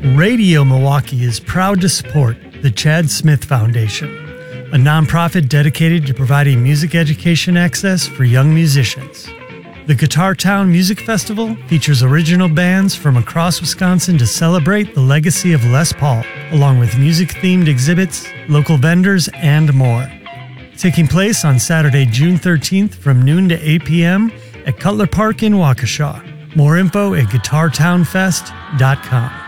Radio Milwaukee is proud to support the Chad Smith Foundation, a nonprofit dedicated to providing music education access for young musicians. The Guitar Town Music Festival features original bands from across Wisconsin to celebrate the legacy of Les Paul, along with music-themed exhibits, local vendors, and more. Taking place on Saturday, June 13th from noon to 8 p.m. at Cutler Park in Waukesha. More info at guitartownfest.com.